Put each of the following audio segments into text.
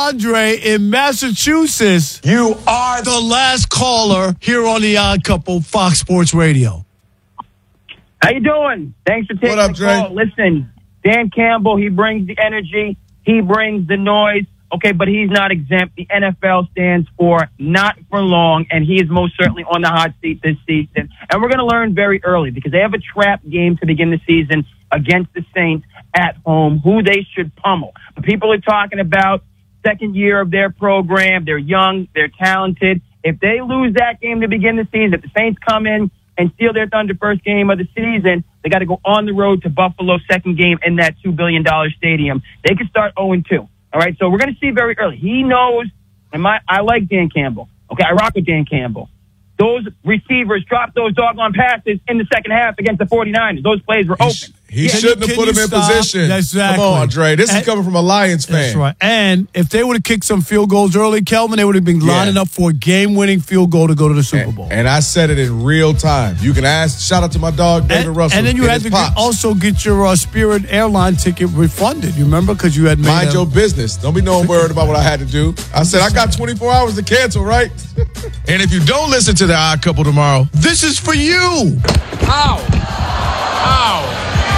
Andre in Massachusetts. You are The last caller here on The Odd Couple, Fox Sports Radio. How you doing? Thanks for taking What up, the call. Dre? Listen, Dan Campbell, he brings the energy. He brings the noise. Okay, but he's not exempt. The NFL stands for not for long, and he is most certainly on the hot seat this season. And we're going to learn very early because they have a trap game to begin the season against the Saints at home, who they should pummel. But people are talking about second year of their program. They're young. They're talented. If they lose that game to begin the season, if the Saints come in and steal their thunder first game of the season, they got to go on the road to Buffalo, second game in that $2 billion stadium. They could start 0-2. All right, so we're going to see very early. He knows, and I like Dan Campbell. Okay, I rock with Dan Campbell. Those receivers dropped those doggone passes in the second half against the 49ers. Those plays were open. He shouldn't have put him in position. Exactly. Come on, Dre. This is coming from a Lions fan. That's right. And if they would have kicked some field goals early, Kelvin, they would have been lining up for a game-winning field goal to go to the Super Bowl. And I said it in real time. You can ask. Shout out to my dog, David Russell. And then you had to also get your Spirit airline ticket refunded. You remember? Because you had made Mind your business. Don't be no one worried about what I had to do. I said, I got 24 hours to cancel, right? And if you don't listen to The Odd Couple tomorrow, this is for you. Ow. Ow.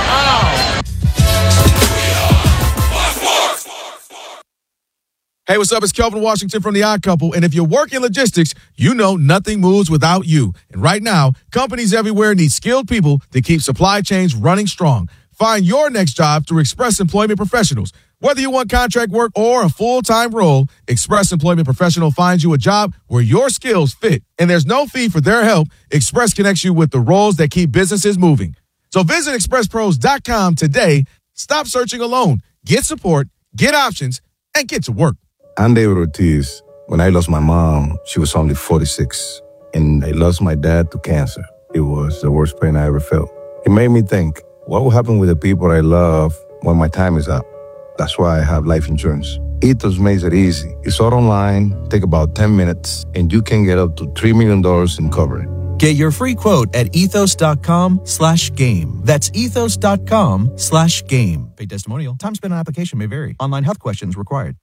Hey, what's up? It's Kelvin Washington from The Odd Couple. And if you work in logistics, you know nothing moves without you. And right now, companies everywhere need skilled people to keep supply chains running strong. Find your next job through Express Employment Professionals. Whether you want contract work or a full-time role, Express Employment Professional finds you a job where your skills fit. And there's no fee for their help. Express connects you with the roles that keep businesses moving. So visit expresspros.com today. Stop searching alone. Get support, get options, and get to work. I'm David Ortiz. When I lost my mom, she was only 46, and I lost my dad to cancer. It was the worst pain I ever felt. It made me think, what will happen with the people I love when my time is up? That's why I have life insurance. Ethos makes it easy. It's all online, take about 10 minutes, and you can get up to $3 million in coverage. Get your free quote at ethos.com/game. That's ethos.com/game. Paid testimonial. Time spent on application may vary. Online health questions required.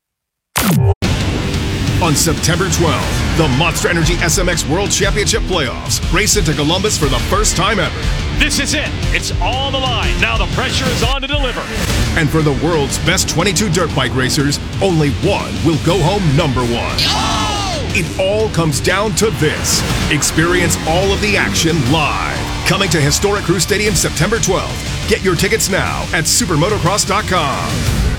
On September 12th, the Monster Energy SMX World Championship Playoffs race into Columbus for the first time ever. This is it. It's on the line. Now the pressure is on to deliver. And for the world's best 22 dirt bike racers, only one will go home number one. Oh! It all comes down to this. Experience all of the action live. Coming to Historic Crew Stadium September 12th. Get your tickets now at supermotocross.com.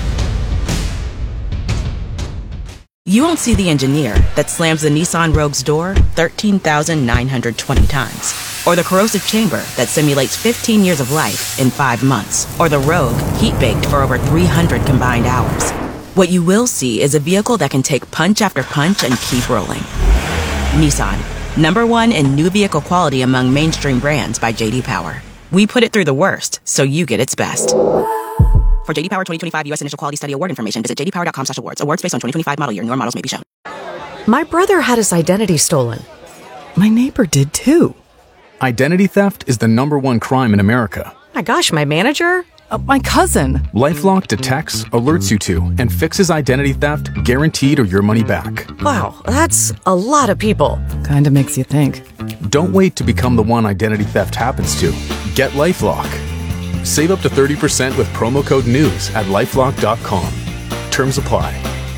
You won't see the engineer that slams the Nissan Rogue's door 13,920 times. Or the corrosive chamber that simulates 15 years of life in 5 months. Or the Rogue heat-baked for over 300 combined hours. What you will see is a vehicle that can take punch after punch and keep rolling. Nissan, #1 in new vehicle quality among mainstream brands by J.D. Power. We put it through the worst, so you get its best. For J.D. Power 2025 U.S. Initial Quality Study Award information, visit jdpower.com/awards. Awards based on 2025 model year. Newer models may be shown. My brother had his identity stolen. My neighbor did too. Identity theft is the #1 crime in America. My gosh, my manager? My cousin. LifeLock detects, alerts you to, and fixes identity theft guaranteed or your money back. Wow, that's a lot of people. Kinda makes you think. Don't wait to become the one identity theft happens to. Get LifeLock. Save up to 30% with promo code NEWS at lifelock.com. Terms apply.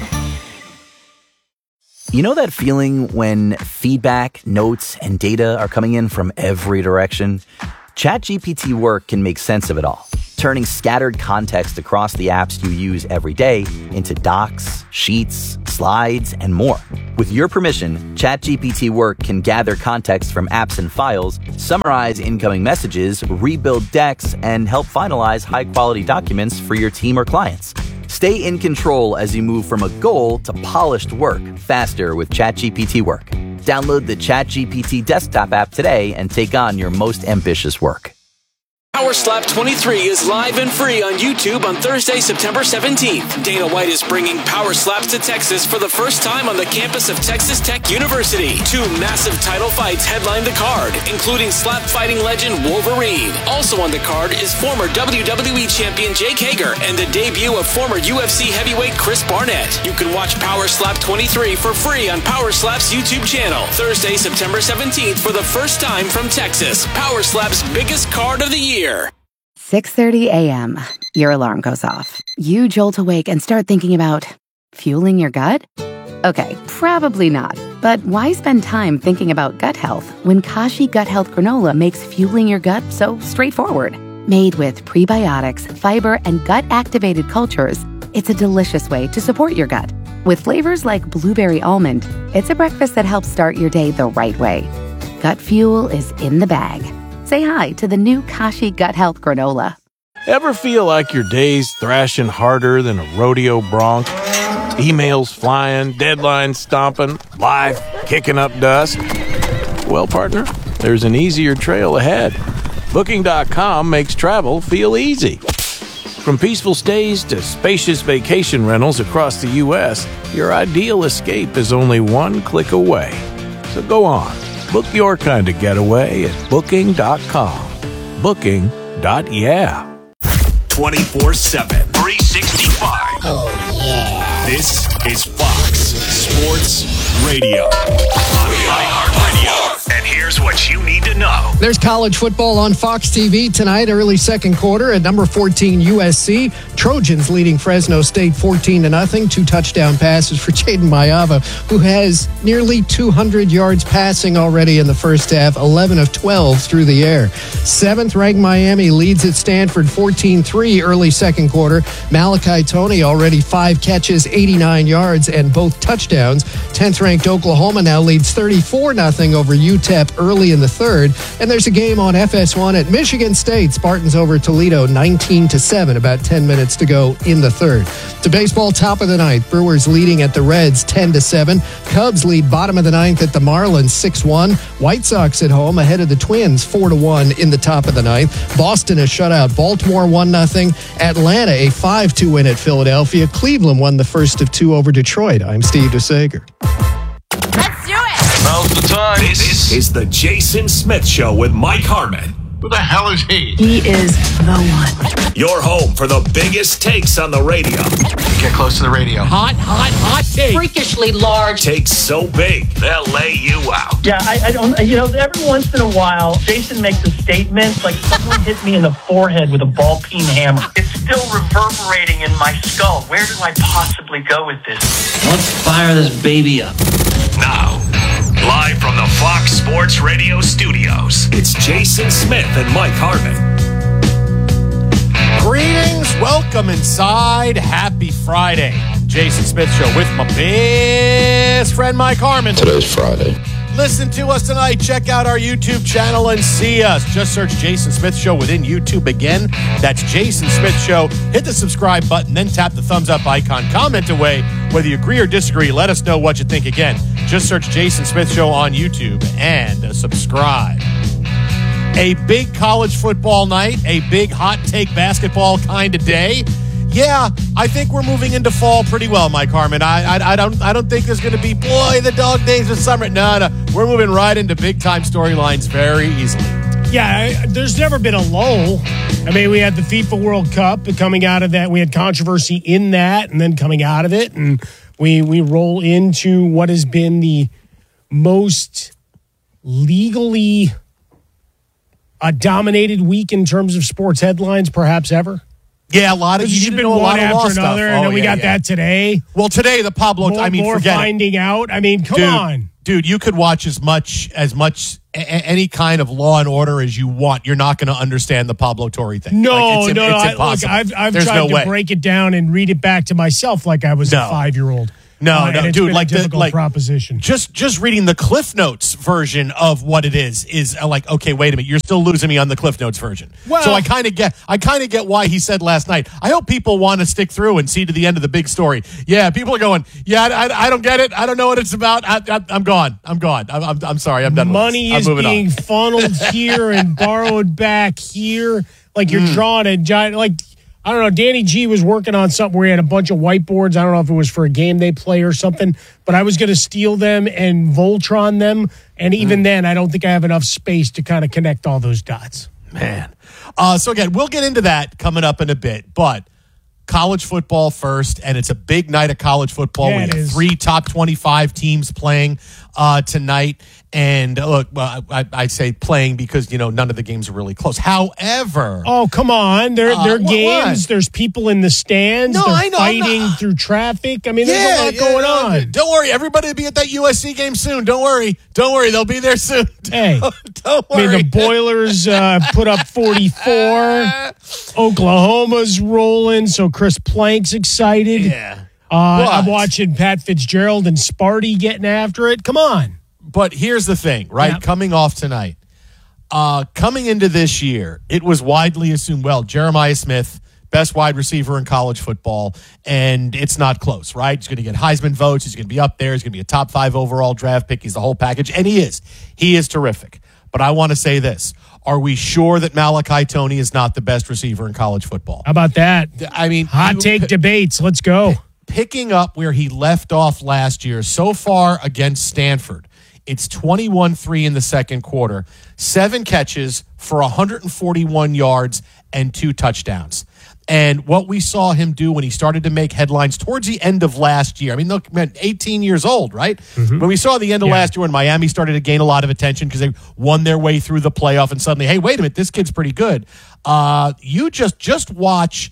You know that feeling when feedback, notes, and data are coming in from every direction? ChatGPT Work can make sense of it all, turning scattered context across the apps you use every day into docs, sheets, slides, and more. With your permission, ChatGPT Work can gather context from apps and files, summarize incoming messages, rebuild decks, and help finalize high-quality documents for your team or clients. Stay in control as you move from a goal to polished work faster with ChatGPT Work. Download the ChatGPT desktop app today and take on your most ambitious work. Power Slap 23 is live and free on YouTube on Thursday, September 17th. Dana White is bringing Power Slaps to Texas for the first time on the campus of Texas Tech University. 2 massive title fights headline the card, including slap fighting legend Wolverine. Also on the card is former WWE champion Jake Hager and the debut of former UFC heavyweight Chris Barnett. You can watch Power Slap 23 for free on Power Slap's YouTube channel. Thursday, September 17th for the first time from Texas. Power Slap's biggest card of the year. 6:30 a.m. Your alarm goes off. You jolt awake and start thinking about fueling your gut? Okay, probably not. But why spend time thinking about gut health when Kashi Gut Health Granola makes fueling your gut so straightforward? Made with prebiotics, fiber, and gut-activated cultures, it's a delicious way to support your gut. With flavors like blueberry almond, it's a breakfast that helps start your day the right way. Gut fuel is in the bag. Say hi to the new Kashi Gut Health Granola. Ever feel like your day's thrashing harder than a rodeo bronc? Emails flying, deadlines stomping, life kicking up dust? Well, partner, there's an easier trail ahead. Booking.com makes travel feel easy. From peaceful stays to spacious vacation rentals across the U.S., your ideal escape is only one click away. So go on. Book your kind of getaway at Booking.com. Booking.yeah. 24/7, 365. Oh, yeah. This is Fox Sports Radio. On iHeartRadio. And here's what you need to know. There's college football on Fox TV tonight, early second quarter at number 14 USC. Trojans leading Fresno State 14-0. 2 touchdown passes for Jaden Mayava, who has nearly 200 yards passing already in the first half, 11 of 12 through the air. 7th-ranked Miami leads at Stanford 14-3 early second quarter. Malachi Toney already 5 catches, 89 yards, and both touchdowns. 10th-ranked Oklahoma now leads 34-0 over UTEP early in the third. And there's a game on FS1 at Michigan State. Spartans over Toledo 19-7, about 10 minutes to go in the third. To baseball, top of the ninth. Brewers leading at the Reds 10-7. Cubs lead bottom of the ninth at the Marlins 6-1. White Sox at home ahead of the Twins 4-1 in the top of the ninth. Boston has shut out Baltimore 1-0. Atlanta a 5-2 win at Philadelphia. Cleveland won the first of 2 over Detroit. I'm Steve DeSager. Let's do it. Now's the time. This is the Jason Smith Show with Mike Harmon. Who the hell is he? He is the one. Your home for the biggest takes on the radio. Get close to the radio. Hot take. Freakishly large. Takes so big, they'll lay you out. Yeah, I don't, every once in a while, Jason makes a statement like someone hit me in the forehead with a ball-peen hammer. It's still reverberating in my skull. Where do I possibly go with this? Let's fire this baby up. Now, live from the Fox Sports Radio studios, it's Jason Smith and Mike Harmon. Greetings, welcome inside. Happy Friday. Jason Smith Show with my best friend Mike Harmon. Today's Friday. Listen to us tonight. Check out our YouTube channel and see us. Just search Jason Smith Show within YouTube again. That's Jason Smith Show. Hit the subscribe button, then tap the thumbs up icon. Comment away. Whether you agree or disagree, let us know what you think. Again, just search Jason Smith Show on YouTube and subscribe. A big college football night, a big hot take basketball kind of day. Yeah, I think we're moving into fall pretty well, Mike Harmon. I don't think there's going to be, boy, the dog days of summer. No, we're moving right into big-time storylines very easily. Yeah, there's never been a lull. I mean, we had the FIFA World Cup, but coming out of that, we had controversy in that, and then coming out of it, and we roll into what has been the most legally dominated week in terms of sports headlines, perhaps ever. Yeah, a lot of you've been one after another, and then we got that today. Well, today the Pablo. More forget finding out. I mean, come on, dude. You could watch as much any kind of Law and Order as you want. You're not going to understand the Pablo Torre thing. No, it's impossible. I've tried to break it down and read it back to myself like I was a 5-year-old. No, dude, like the proposition. Just reading the Cliff Notes version of what it is like, okay, wait a minute, you're still losing me on the Cliff Notes version. Well, so I kind of get why he said last night. I hope people want to stick through and see to the end of the big story. Yeah, people are going, yeah, I don't get it. I don't know what it's about. I'm gone. I'm sorry. I'm done. Money with this. is being funneled here and borrowed back here. like you're drawing a giant, like, I don't know, Danny G was working on something where he had a bunch of whiteboards. I don't know if it was for a game they play or something, but I was going to steal them and Voltron them. And even then, I don't think I have enough space to kind of connect all those dots. Man. So again, we'll get into that coming up in a bit, but college football first, and it's a big night of college football. Yeah, we have 3 top 25 teams playing tonight. And look, I say playing because, none of the games are really close. However. Oh, come on. They're games. What? There's people in the stands. No, They're I know, fighting through traffic. I mean, there's a lot going on. Don't worry. Everybody will be at that USC game soon. Don't worry. They'll be there soon. Hey. Don't worry. I mean, the Boilers put up 44. Oklahoma's rolling, so Chris Plank's excited. Yeah. I'm watching Pat Fitzgerald and Sparty getting after it. Come on. But here's the thing, right? Yep. Coming off tonight, coming into this year, it was widely assumed, Jeremiah Smith, best wide receiver in college football, and it's not close, right? He's going to get Heisman votes. He's going to be up there. He's going to be a top 5 overall draft pick. He's the whole package, and he is. He is terrific. But I want to say this. Are we sure that Malachi Toney is not the best receiver in college football? How about that? I mean, hot take debates. Let's go. Picking up where he left off last year, so far against Stanford, it's 21-3 in the second quarter, 7 catches for 141 yards and 2 touchdowns. And what we saw him do when he started to make headlines towards the end of last year, I mean, look, man, 18 years old, right? Mm-hmm. When we saw the end of last year when Miami started to gain a lot of attention because they won their way through the playoff and suddenly, hey, wait a minute, this kid's pretty good. You just watch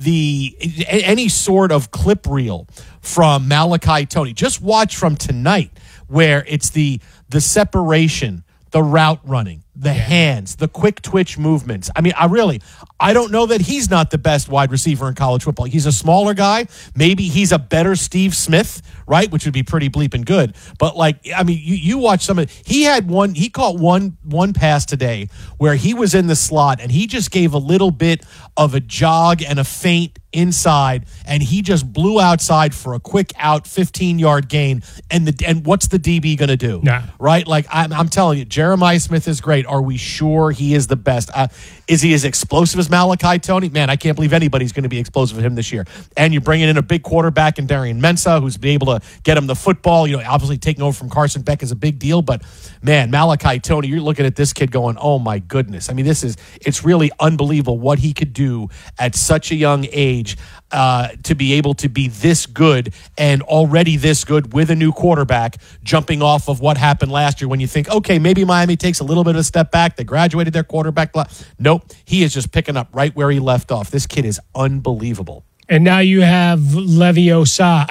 any sort of clip reel from Malachi Toney. Just watch from tonight where it's the separation, the route running, the hands, the quick twitch movements. I mean, I don't know that he's not the best wide receiver in college football. He's a smaller guy. Maybe he's a better Steve Smith, right? Which would be pretty bleeping good. But you watch some of it. He caught one pass today where he was in the slot and he just gave a little bit of a jog and a feint inside, and he just blew outside for a quick out 15-yard gain. And what's the DB going to do? Nah. Right? Like I'm telling you, Jeremiah Smith is great. Are we sure he is the best? Is he as explosive as Malachi Toney? Man, I can't believe anybody's going to be explosive with him this year. And you're bringing in a big quarterback in Darian Mensah, who's been able to get him the football. Obviously taking over from Carson Beck is a big deal. But man, Malachi Toney, you're looking at this kid going, oh my goodness. I mean, it's really unbelievable what he could do at such a young age. To be able to be this good and already this good with a new quarterback, jumping off of what happened last year when you think, okay, maybe Miami takes a little bit of a step back. They graduated their quarterback. Nope. He is just picking up right where he left off. This kid is unbelievable. And now you have Mensah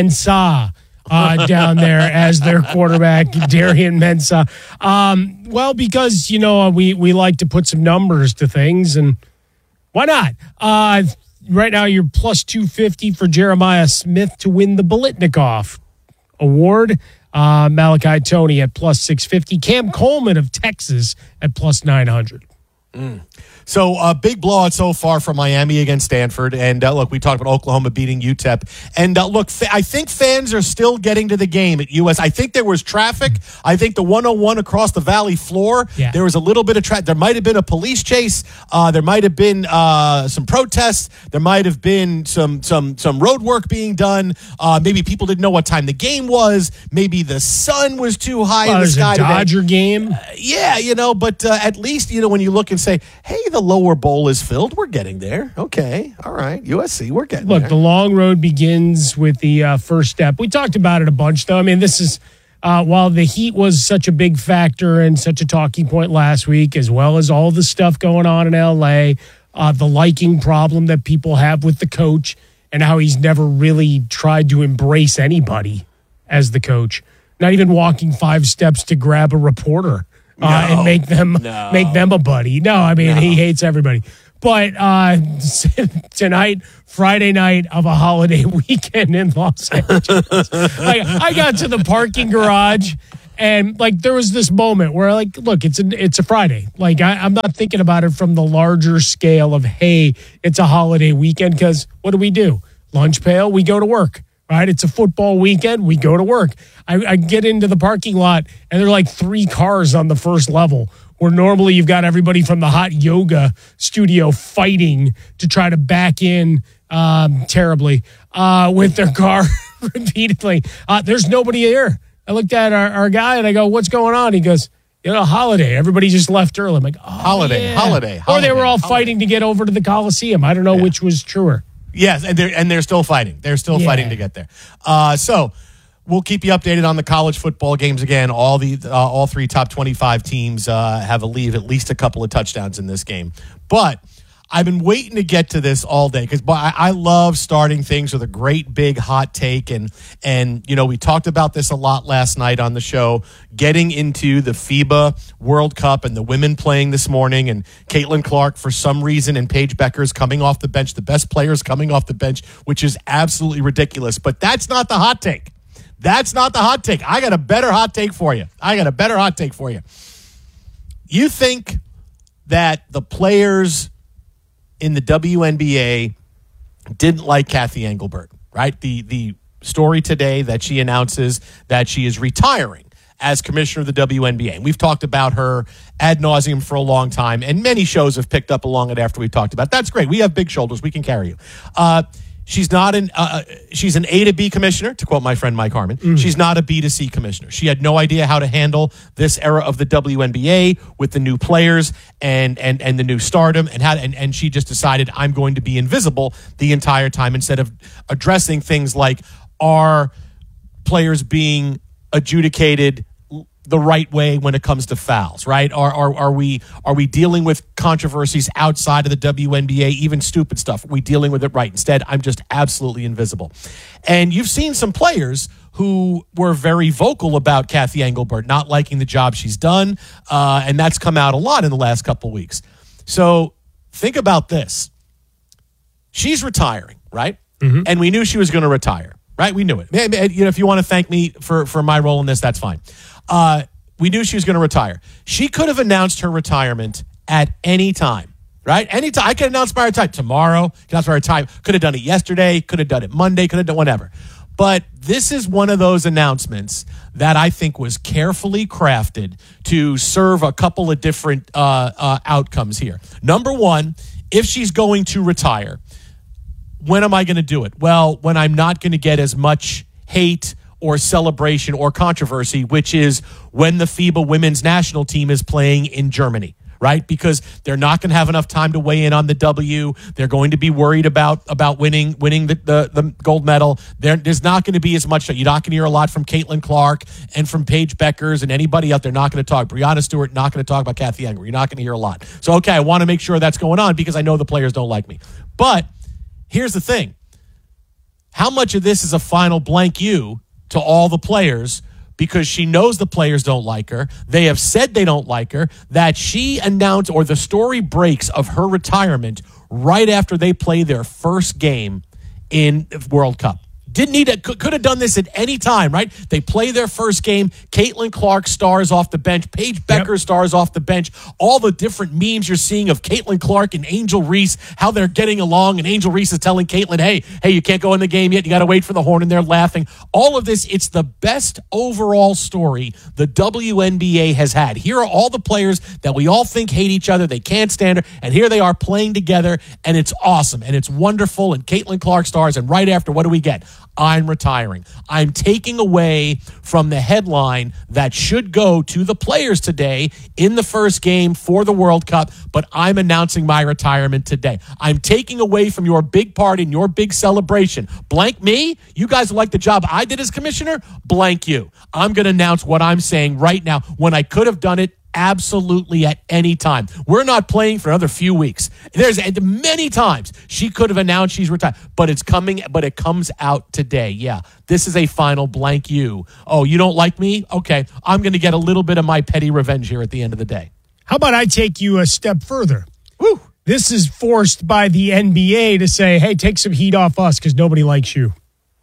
down there as their quarterback, Darian Mensah. Because, we like to put some numbers to things, and why not? Right now, you're plus 250 for Jeremiah Smith to win the Biletnikoff Award. Malachi Toney at plus 650. Cam Coleman of Texas at plus 900. So a big blowout so far from Miami against Stanford. And look, we talked about Oklahoma beating UTEP. And look, I think fans are still getting to the game at US. I think there was traffic. I think the 101 across the valley floor, there was a little bit of traffic. There might have been a police chase. There might have been some protests. There might have been some road work being done. Maybe people didn't know what time the game was. Maybe the sun was too high in the sky. It was a Dodger game. But at least, when you look and say, hey, the lower bowl is filled. We're getting there. Okay. All right. USC, we're getting there. Look, the long road begins with the first step. We talked about it a bunch, though. I mean, this is, while the heat was such a big factor and such a talking point last week, as well as all the stuff going on in L.A., the liking problem that people have with the coach and how he's never really tried to embrace anybody as the coach, not even walking 5 steps to grab a reporter. And make them a buddy. No, I mean, he hates everybody. But tonight, Friday night of a holiday weekend in Los Angeles, I got to the parking garage, and there was this moment where look, it's a Friday. I'm not thinking about it from the larger scale of, hey, it's a holiday weekend, because what do? Lunch pail, we go to work. Right, it's a football weekend. We go to work. I get into the parking lot, and there are 3 cars on the first level where normally you've got everybody from the hot yoga studio fighting to try to back in terribly with their car repeatedly. There's nobody here. I looked at our guy and I go, what's going on? He goes, holiday. Everybody just left early. I'm like, holiday. Or they were all fighting to get over to the Coliseum. I don't know which was truer. Yes, and they're still fighting. They're still fighting to get there. So we'll keep you updated on the college football games again. All three top 25 teams have a lead, at least a couple of touchdowns in this game. But I've been waiting to get to this all day because I love starting things with a great big hot take. And we talked about this a lot last night on the show, getting into the FIBA World Cup and the women playing this morning, and Caitlin Clark for some reason and Paige Beckers coming off the bench, the best players coming off the bench, which is absolutely ridiculous. But that's not the hot take. That's not the hot take. I got a better hot take for you. You think that the players in the WNBA didn't like Kathy Engelbert, right? The story today that she announces that she is retiring as commissioner of the WNBA. And we've talked about her ad nauseum for a long time, and many shows have picked up along it after we've talked about it. That's great. We have big shoulders. We can carry you. She's an A to B commissioner, to quote my friend Mike Harmon. She's not a B to C commissioner. She had no idea how to handle this era of the WNBA with the new players and the new stardom, and she just decided, I'm going to be invisible the entire time instead of addressing things like, are players being adjudicated the right way when it comes to fouls, right? Are we dealing with controversies outside of the WNBA, even stupid stuff? Are we dealing with it right? Instead, I'm just absolutely invisible. And you've seen some players who were very vocal about Kathy Engelbert not liking the job she's done, and that's come out a lot in the last couple of weeks. So think about this. She's retiring, right? Mm-hmm. And we knew she was going to retire, right? We knew it. If you want to thank me for my role in this, that's fine. We knew she was going to retire. She could have announced her retirement at any time, right? Anytime. I could announce my retirement tomorrow. Could have done it yesterday. Could have done it Monday. Could have done whatever. But this is one of those announcements that I think was carefully crafted to serve a couple of different outcomes here. Number one, if she's going to retire, when am I going to do it? Well, when I'm not going to get as much hate or celebration or controversy, which is when the FIBA women's national team is playing in Germany, right? Because they're not going to have enough time to weigh in on the W. They're going to be worried about winning the gold medal. There's not going to be as much. You're not going to hear a lot from Caitlin Clark and from Paige Beckers and anybody else. They're not going to talk. Breanna Stewart, not going to talk about Kathy Engelbert. You're not going to hear a lot. So, okay, I want to make sure that's going on because I know the players don't like me. But here's the thing. How much of this is a final blank you to all the players because she knows the players don't like her. They have said they don't like her, that she announced, or the story breaks of her retirement right after they play their first game in World Cup. Didn't need it. Could have done this at any time, right? They play their first game. Caitlin Clark stars off the bench. Paige Becker stars off the bench. All the different memes you're seeing of Caitlin Clark and Angel Reese, how they're getting along, and Angel Reese is telling Caitlin, hey, you can't go in the game yet. You got to wait for the horn, and they're laughing. All of this, it's the best overall story the WNBA has had. Here are all the players that we all think hate each other. They can't stand her, and here they are playing together, and it's awesome, and it's wonderful, and Caitlin Clark stars, and right after, what do we get? I'm retiring. I'm taking away from the headline that should go to the players today in the first game for the World Cup, but I'm announcing my retirement today. I'm taking away from your big party and your big celebration. Blank me. You guys like the job I did as commissioner? Blank you. I'm going to announce what I'm saying right now when I could have done it absolutely at any time. We're not playing for another few weeks. There's many times she could have announced she's retired, but it's coming, but it comes out today. Yeah, this is a final blank you. Oh, you don't like me? Okay, I'm going to get a little bit of my petty revenge here at the end of the day. How about I take you a step further? Woo. This is forced by the NBA to say, hey, take some heat off us because nobody likes you.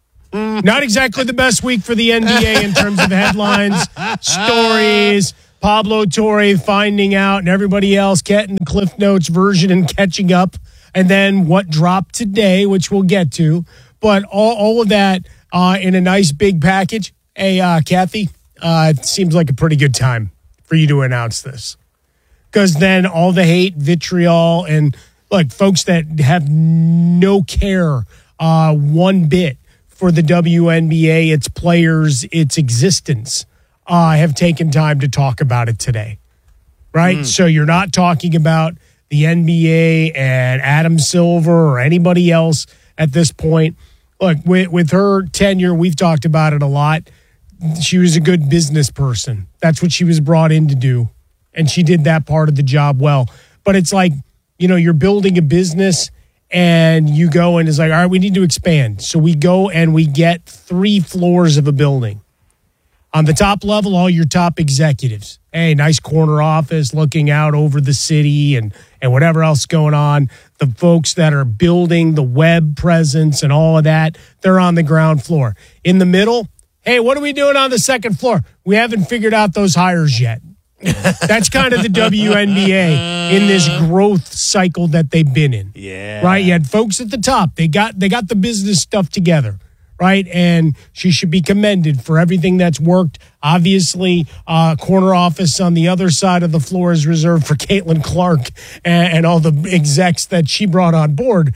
Not exactly the best week for the NBA in terms of headlines, stories, Pablo Torre finding out and everybody else getting the Cliff Notes version and catching up. And then what dropped today, which we'll get to. But all of that in a nice big package. Hey, Kathy, it seems like a pretty good time for you to announce this. because then all the hate, vitriol, and look, folks that have no care one bit for the WNBA, its players, its existence, have taken time to talk about it today, right? So you're not talking about the NBA and Adam Silver or anybody else at this point. Look, with her tenure, we've talked about it a lot. She was a good business person. That's what she was brought in to do, and she did that part of the job well. But it's like, you're building a business, and you go and it's like, all right, we need to expand. So we go and we get 3 floors of a building. On the top level, all your top executives. Hey, nice corner office looking out over the city and whatever else going on. The folks that are building the web presence and all of that, they're on the ground floor. In the middle, hey, what are we doing on the second floor? We haven't figured out those hires yet. That's kind of the WNBA in this growth cycle that they've been in. Yeah. Right? You had folks at the top. They got the business stuff together. Right? And she should be commended for everything that's worked. Obviously, corner office on the other side of the floor is reserved for Caitlin Clark and all the execs that she brought on board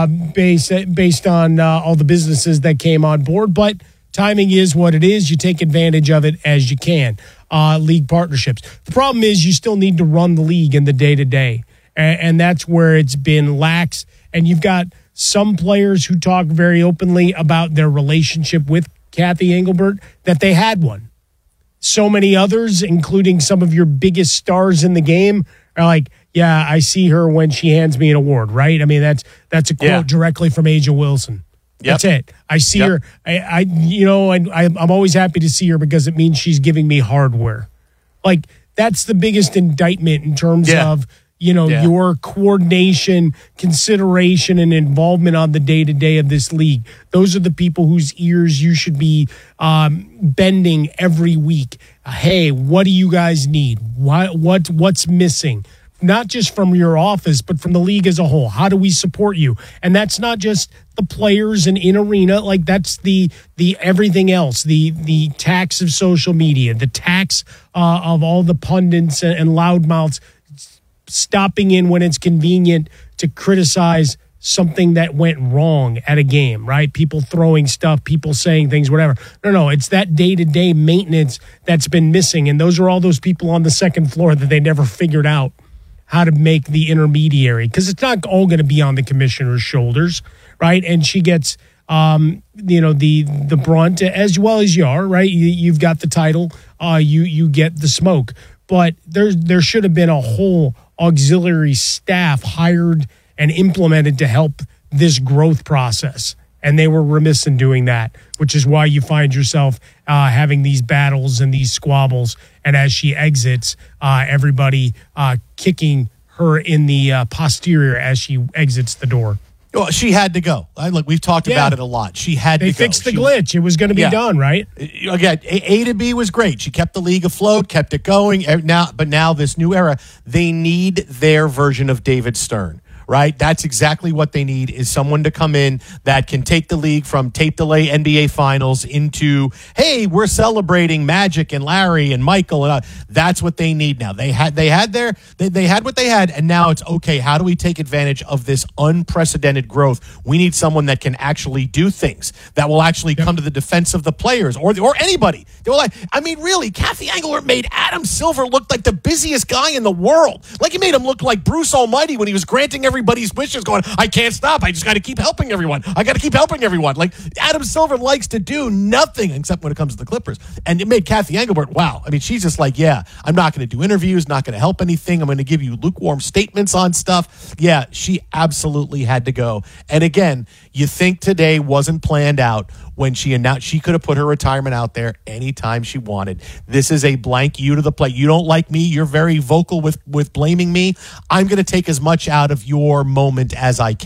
based on all the businesses that came on board. But timing is what it is. You take advantage of it as you can. League partnerships. The problem is you still need to run the league in the day-to-day. And that's where it's been lax. And you've got some players who talk very openly about their relationship with Kathy Engelbert, that they had one. So many others, including some of your biggest stars in the game, are like, yeah, I see her when she hands me an award, right? I mean, that's a quote directly from Aja Wilson. That's it. I see her. I'm always happy to see her because it means she's giving me hardware. Like, that's the biggest indictment in terms of, your coordination, consideration, and involvement on the day-to-day of this league. Those are the people whose ears you should be bending every week. Hey, what do you guys need? What's missing? Not just from your office, but from the league as a whole. How do we support you? And that's not just the players and in arena. Like, that's the everything else, the tax of social media, the tax of all the pundits and loudmouths stopping in when it's convenient to criticize something that went wrong at a game, right? People throwing stuff, people saying things, whatever. No, it's that day-to-day maintenance that's been missing. And those are all those people on the second floor that they never figured out how to make the intermediary, because it's not all going to be on the commissioner's shoulders, right? And she gets, the brunt as well as you are, right? You've got the title, you get the smoke, but there should have been a whole auxiliary staff hired and implemented to help this growth process. And they were remiss in doing that, which is why you find yourself having these battles and these squabbles. And as she exits, everybody kicking her in the posterior as she exits the door. Well, she had to go. Look, we've talked about it a lot. She had to go. They fixed the glitch. It was going to be done, right? Again, A to B was great. She kept the league afloat, kept it going. Now this new era, they need their version of David Stern. Right? That's exactly what they need, is someone to come in that can take the league from tape delay NBA finals into, hey, we're celebrating Magic and Larry and Michael. And that's what they need now. They had what they had, and now it's okay. How do we take advantage of this unprecedented growth? We need someone that can actually do things, that will actually come to the defense of the players or anybody. They were like, I mean, really, Kathy Engelbert made Adam Silver look like the busiest guy in the world. Like, he made him look like Bruce Almighty when he was granting everybody's wishes, going, I can't stop. I just got to keep helping everyone. I got to keep helping everyone. Like, Adam Silver likes to do nothing except when it comes to the Clippers. And it made Kathy Engelbert, wow. I mean, she's just like, yeah, I'm not going to do interviews, not going to help anything. I'm going to give you lukewarm statements on stuff. Yeah, she absolutely had to go. And again, you think today wasn't planned out when she announced she could have put her retirement out there anytime she wanted. This is a blank you to the plate. You don't like me. You're very vocal with blaming me. I'm going to take as much out of your moment as I can.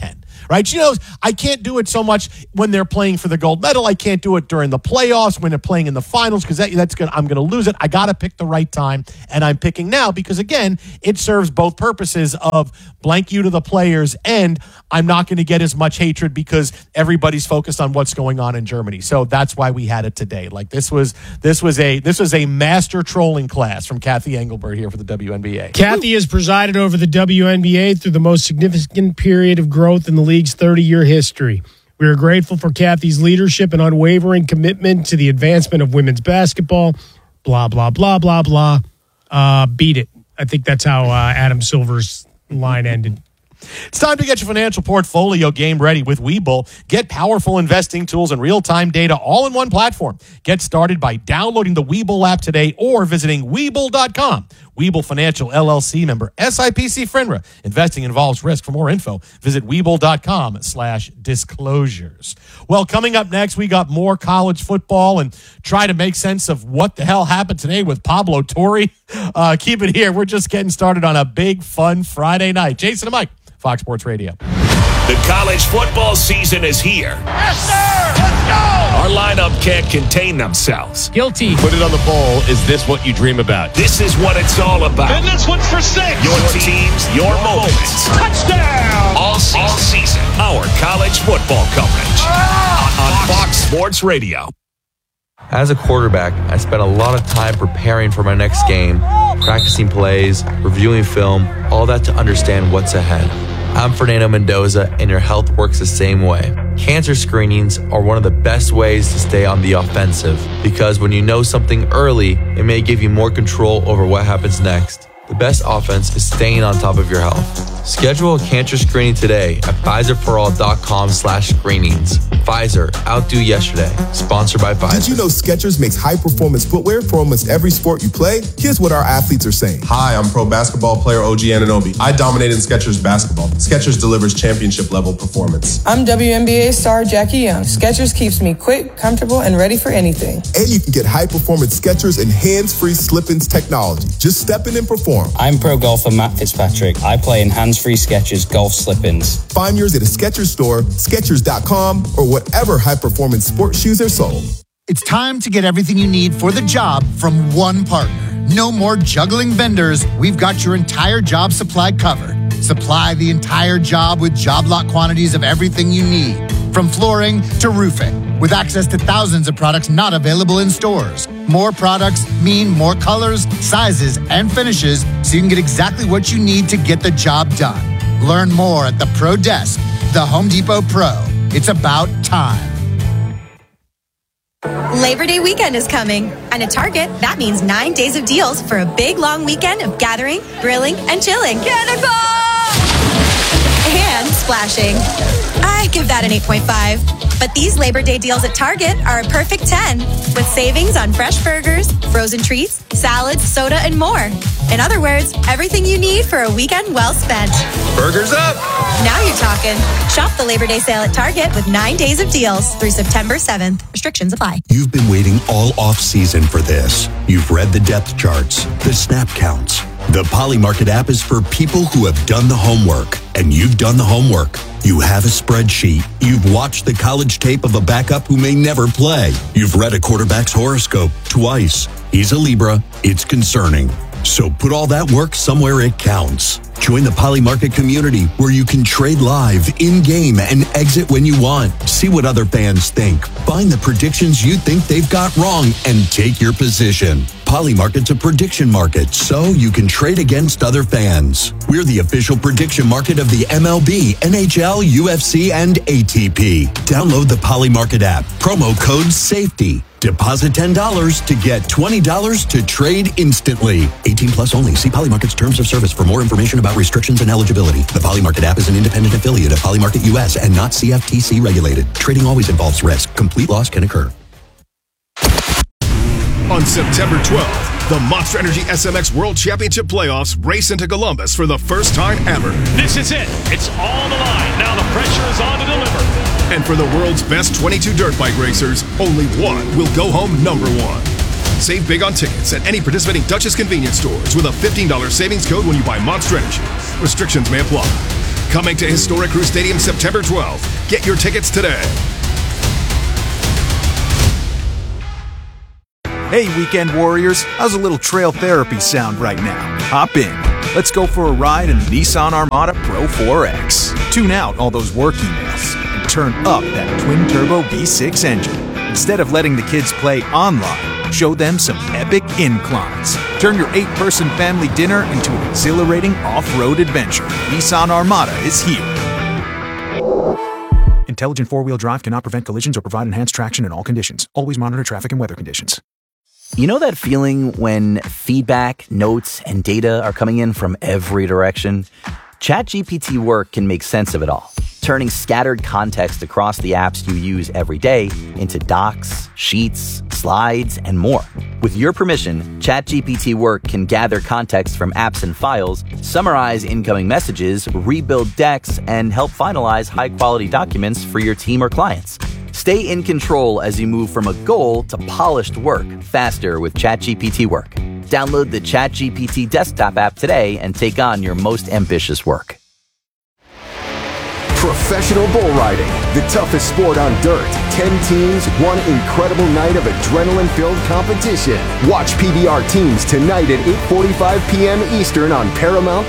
right? She knows I can't do it so much when they're playing for the gold medal. I can't do it during the playoffs when they're playing in the finals because I'm going to lose it. I got to pick the right time, and I'm picking now because, again, it serves both purposes of blank you to the players, and I'm not going to get as much hatred because everybody's focused on what's going on in Germany. So that's why we had it today. Like this was a master trolling class from Kathy Engelbert here for the WNBA. Kathy has presided over the WNBA through the most significant period of growth in the league's 30-year history. We are grateful for Kathy's leadership and unwavering commitment to the advancement of women's basketball. Blah, blah, blah, blah, blah. Beat it. I think that's how Adam Silver's line ended. It's time to get your financial portfolio game ready with Webull. Get powerful investing tools and real-time data all in one platform. Get started by downloading the Webull app today or visiting Webull.com. Webull Financial LLC member SIPC FINRA. Investing involves risk. For more info, visit Webull.com/disclosures. Well, coming up next, we got more college football and try to make sense of what the hell happened today with Pablo Torre. Keep it here. We're just getting started on a big, fun Friday night. Jason and Mike, Fox Sports Radio. The college football season is here. Yes, sir! Let's go! Our lineup can't contain themselves. Guilty. Put it on the bowl. Is this what you dream about? This is what it's all about. And this one's for 6. Your teams, your moments. Touchdown! All season. Our college football coverage on Fox Sports Radio. As a quarterback, I spent a lot of time preparing for my next game, practicing plays, reviewing film, all that to understand what's ahead. I'm Fernando Mendoza, and your health works the same way. Cancer screenings are one of the best ways to stay on the offensive, because when you know something early, it may give you more control over what happens next. The best offense is staying on top of your health. Schedule a cancer screening today at PfizerForAll.com/screenings. Pfizer, outdo yesterday. Sponsored by Pfizer. Did you know Skechers makes high-performance footwear for almost every sport you play? Here's what our athletes are saying. Hi, I'm pro basketball player OG Anunoby. I dominated Skechers basketball. Skechers delivers championship-level performance. I'm WNBA star Jackie Young. Skechers keeps me quick, comfortable, and ready for anything. And you can get high-performance Skechers and hands-free slip-ins technology. Just step in and perform. I'm pro golfer Matt Fitzpatrick. I play in hands-free Skechers golf slip-ins. Find yours at a Skechers store, Skechers.com, or whatever high-performance sports shoes are sold. It's time to get everything you need for the job from one partner. No more juggling vendors. We've got your entire job supply covered. Supply the entire job with job lot quantities of everything you need, from flooring to roofing, with access to thousands of products not available in stores. More products mean more colors, sizes, and finishes, so you can get exactly what you need to get the job done. Learn more at the Pro Desk, the Home Depot Pro. It's about time. Labor Day weekend is coming, and at Target, that means 9 days of deals for a big, long weekend of gathering, grilling, and chilling. Canada! And splashing. I give that an 8.5. But these Labor Day deals at Target are a perfect 10, with savings on fresh burgers, frozen treats, salads, soda, and more. In other words, everything you need for a weekend well spent. Burgers up! Now you're talking. Shop the Labor Day sale at Target with 9 days of deals through September 7th. Restrictions apply. You've been waiting all off-season for this. You've read the depth charts, the snap counts. The Polymarket app is for people who have done the homework, and you've done the homework. You have a spreadsheet. You've watched the college tape of a backup who may never play. You've read a quarterback's horoscope twice. He's a Libra. It's concerning. So put all that work somewhere it counts. Join the Polymarket community where you can trade live, in-game, and exit when you want. See what other fans think. Find the predictions you think they've got wrong and take your position. Polymarket's a prediction market, so you can trade against other fans. We're the official prediction market of the MLB, NHL, UFC, and ATP. Download the Polymarket app. Promo code SAFETY. Deposit $10 to get $20 to trade instantly. 18 plus only. See Polymarket's terms of service for more information about restrictions and eligibility. The Polymarket app is an independent affiliate of Polymarket US and not CFTC regulated. Trading always involves risk. Complete loss can occur. On September 12th, the Monster Energy SMX World Championship Playoffs race into Columbus for the first time ever. This is it. It's all the line. Now the pressure is on to deliver. And for the world's best 22 dirt bike racers, only one will go home number one. Save big on tickets at any participating Dutchess convenience stores with a $15 savings code when you buy Monster Energy. Restrictions may apply. Coming to Historic Crew Stadium September 12th. Get your tickets today. Hey, weekend warriors, how's a little trail therapy sound right now? Hop in. Let's go for a ride in the Nissan Armada Pro 4X. Tune out all those work emails and turn up that twin-turbo V6 engine. Instead of letting the kids play online, show them some epic inclines. Turn your 8-person family dinner into an exhilarating off-road adventure. Nissan Armada is here. Intelligent four-wheel drive cannot prevent collisions or provide enhanced traction in all conditions. Always monitor traffic and weather conditions. You know that feeling when feedback, notes, and data are coming in from every direction? ChatGPT Work can make sense of it all, turning scattered context across the apps you use every day into docs, sheets, slides, and more. With your permission, ChatGPT Work can gather context from apps and files, summarize incoming messages, rebuild decks, and help finalize high-quality documents for your team or clients. Stay in control as you move from a goal to polished work faster with ChatGPT Work. Download the ChatGPT desktop app today and take on your most ambitious work. Professional bull riding, the toughest sport on dirt. 10 teams, one incredible night of adrenaline-filled competition. Watch PBR Teams tonight at 8:45 p.m. Eastern on Paramount+.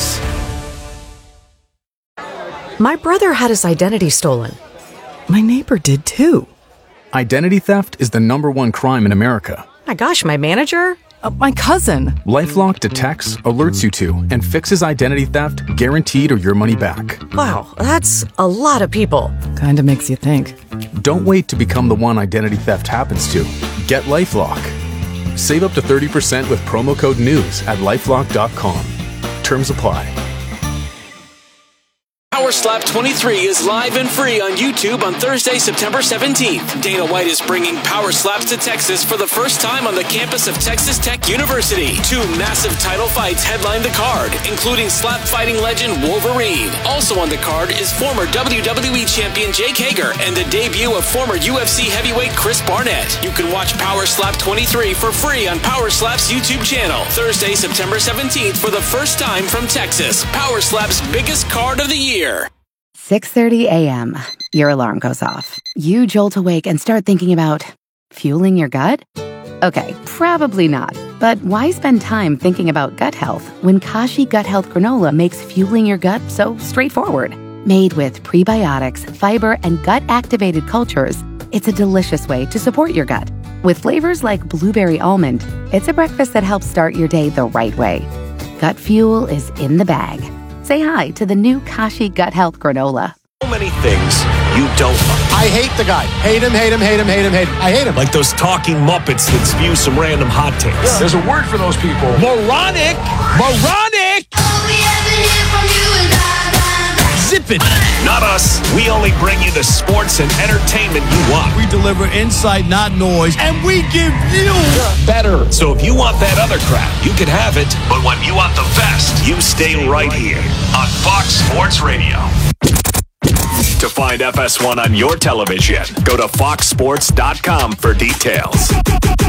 My brother had his identity stolen. My neighbor did too. Identity theft is the #1 crime in America. My gosh, my manager? My cousin. LifeLock detects, alerts you to, and fixes identity theft guaranteed or your money back. Wow, that's a lot of people. Kinda makes you think. Don't wait to become the one identity theft happens to. Get LifeLock. Save up to 30% with promo code NEWS at LifeLock.com. Terms apply. Power Slap 23 is live and free on YouTube on Thursday, September 17th. Dana White is bringing Power Slaps to Texas for the first time on the campus of Texas Tech University. 2 massive title fights headline the card, including slap fighting legend Wolverine. Also on the card is former WWE champion Jake Hager and the debut of former UFC heavyweight Chris Barnett. You can watch Power Slap 23 for free on Power Slap's YouTube channel. Thursday, September 17th for the first time from Texas. Power Slap's biggest card of the year. 6:30 a.m. Your alarm goes off. You jolt awake and start thinking about fueling your gut? Okay, probably not. But why spend time thinking about gut health when Kashi Gut Health Granola makes fueling your gut so straightforward? Made with prebiotics, fiber, and gut-activated cultures, it's a delicious way to support your gut. With flavors like blueberry almond, it's a breakfast that helps start your day the right way. Gut fuel is in the bag. Say hi to the new Kashi Gut Health Granola. So many things you don't like. I hate the guy. Hate him, hate him, hate him, hate him, hate him. I hate him. Like those talking Muppets that spew some random hot takes. Yeah. There's a word for those people. Moronic! Moronic! Zip it! Not us. We only bring you the sports and entertainment you want. We deliver insight, not noise, and we give you better. So if you want that other crap, you can have it. But when you want the best, you stay right here on Fox Sports Radio. To find FS1 on your television, go to foxsports.com for details.